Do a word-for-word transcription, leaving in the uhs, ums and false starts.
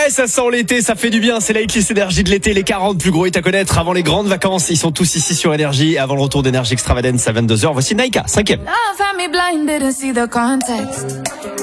Ouais, ça sent l'été, ça fait du bien. C'est la hitlist énergie de l'été, les quarante plus gros hits à connaître avant les grandes vacances. Ils sont tous ici sur Énergie. Avant le retour d'Énergie Extravagance à vingt-deux heures, voici Naika, cinquième. Love had me blinded and see the context.